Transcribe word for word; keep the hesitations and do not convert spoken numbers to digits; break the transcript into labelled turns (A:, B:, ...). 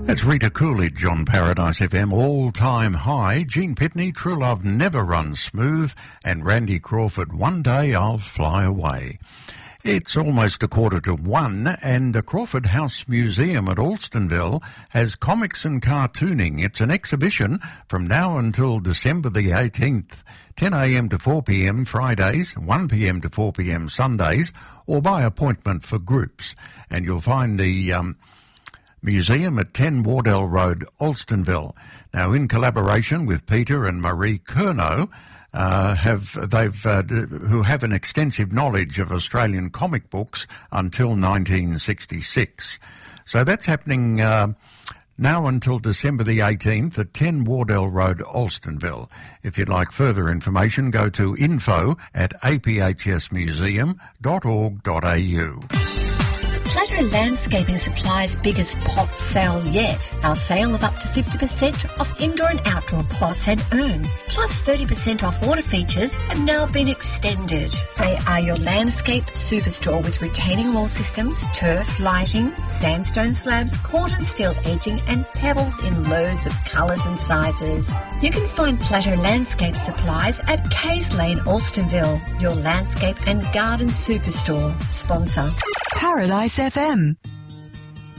A: That's Rita Coolidge on Paradise F M, all-time high. Gene Pitney, True Love Never Runs Smooth, and Randy Crawford, One Day I'll Fly Away. It's almost a quarter to one, and the Crawford House Museum at Alstonville has comics and cartooning. It's an exhibition from now until December the eighteenth, ten a m to four p m Fridays, one p m to four p m Sundays, or by appointment for groups. And you'll find the um, museum at ten Wardell Road, Alstonville. Now, in collaboration with Peter and Marie Curnow, uh, have they've uh, who have an extensive knowledge of Australian comic books until nineteen sixty-six. So that's happening uh, now until December the eighteenth at ten Wardell Road, Alstonville. If you'd like further information, go to info at a p h s museum dot org dot a u.
B: Plateau Landscaping Supply's biggest pot sale yet. Our sale of up to fifty percent off indoor and outdoor pots and urns, plus thirty percent off water features, have now been extended. They are your landscape superstore with retaining wall systems, turf, lighting, sandstone slabs, corten steel edging and pebbles in loads of colours and sizes. You can find Plateau Landscape Supplies at Kays Lane, Alstonville, your landscape and garden superstore. Sponsor
C: Paradise F M.